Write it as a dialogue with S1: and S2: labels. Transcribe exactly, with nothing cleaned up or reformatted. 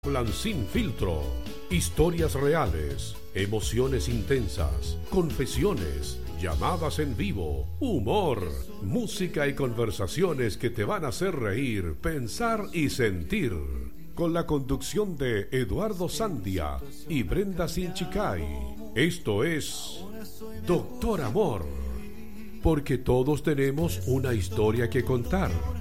S1: Hablan sin filtro, historias reales, emociones intensas, confesiones, llamadas en vivo, humor, música y conversaciones que te van a hacer reír, pensar y sentir. Con la conducción de Eduardo Sandia y Brenda Sinchicay. Esto es Doctor Amor, porque todos tenemos una historia que contar.